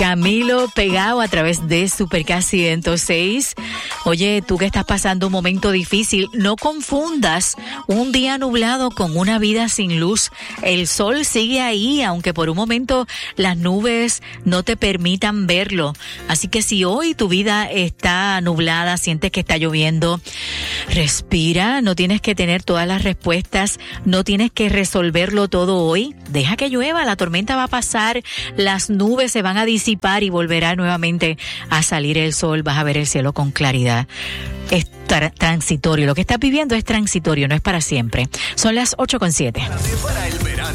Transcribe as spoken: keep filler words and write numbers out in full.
Camilo pegado a través de Super K ciento seis. Oye, tú que estás pasando un momento difícil, no confundas un día nublado con una vida sin luz. El sol sigue ahí, aunque por un momento las nubes no te permitan verlo. Así que si hoy tu vida está nublada, sientes que está lloviendo, respira. No tienes que tener todas las respuestas, no tienes que resolverlo todo hoy. Deja que llueva, la tormenta va a pasar, las nubes se van a disipar y volverá nuevamente a salir el sol. Vas a ver el cielo con claridad. Es transitorio. Lo que estás viviendo es transitorio, no es para siempre. Son las ocho con siete. Para el